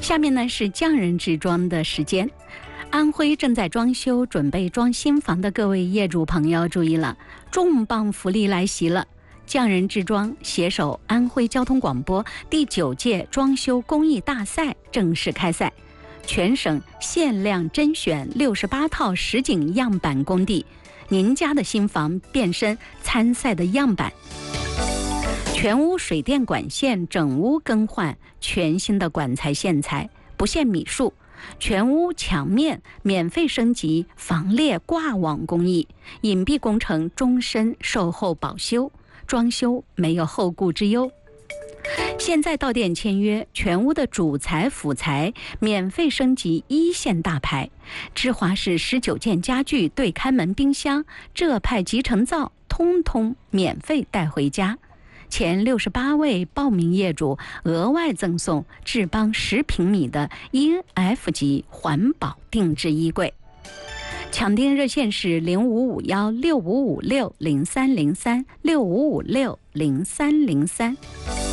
下面呢是匠人之装的时间。安徽正在装修准备装新房的各位业主朋友注意了，重磅福利来袭了！匠人之装携手安徽交通广播第9届装修工艺大赛正式开赛，全省限量甄选68套实景样板工地，您家的新房变身参赛的样板。全屋水电管线整屋更换，全新的管材线材，不限米数。全屋墙面免费升级防裂挂网工艺，隐蔽工程终身售后保修，装修没有后顾之忧。现在到店签约，全屋的主材辅材免费升级1线大牌，芝华士19件家具对开门冰箱，浙派集成灶通通免费带回家。前68位报名业主额外赠送智邦10平米的ENF 级环保定制衣柜。抢订热线是055165560303，65560303。